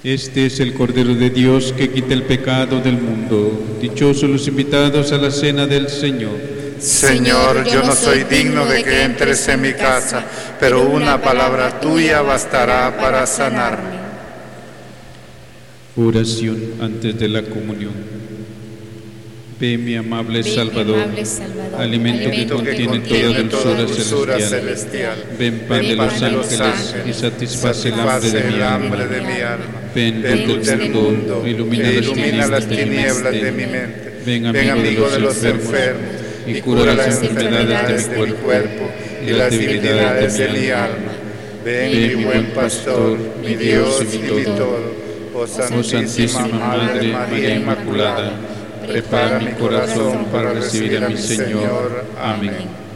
Este es el Cordero de Dios que quita el pecado del mundo. Dichosos los invitados a la cena del Señor. Señor, yo no soy digno de que entres en mi casa, pero una palabra tuya bastará para sanarme. Oración antes de la comunión. Ven, mi amable Salvador, alimento que contiene toda dulzura celestial. Ven, pan de los ángeles, y satisface el hambre de mi alma. Ven, luz del mundo, ilumina las tinieblas de mi mente. Ven, amigo de los enfermos, y cura las enfermedades de mi cuerpo y las debilidades de mi alma. Ven, mi buen pastor, mi Dios y mi todo. Oh Santísima Madre María Inmaculada, prepara mi corazón para recibir a mi Señor. Amén.